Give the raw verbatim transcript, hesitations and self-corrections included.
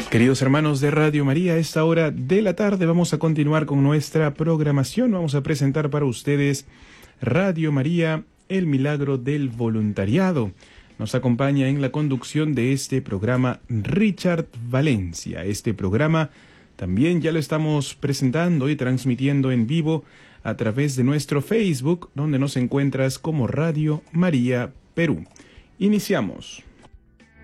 Queridos hermanos de Radio María, a esta hora de la tarde vamos a continuar con nuestra programación. Vamos a presentar para ustedes Radio María, el milagro del voluntariado. Nos acompaña en la conducción de este programa Richard Valencia. Este programa también ya lo estamos presentando y transmitiendo en vivo a través de nuestro Facebook, donde nos encuentras como Radio María Perú. Iniciamos.